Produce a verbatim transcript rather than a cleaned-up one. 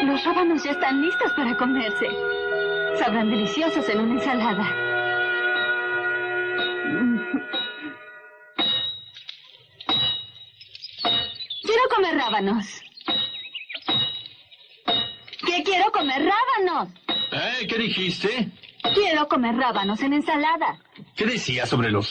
Los rábanos ya están listos para comerse. Sabrán deliciosos en una ensalada. Quiero comer rábanos. ¿Qué quiero comer rábanos? ¿Eh? ¿Qué dijiste? Quiero comer rábanos en ensalada. ¿Qué decías sobre los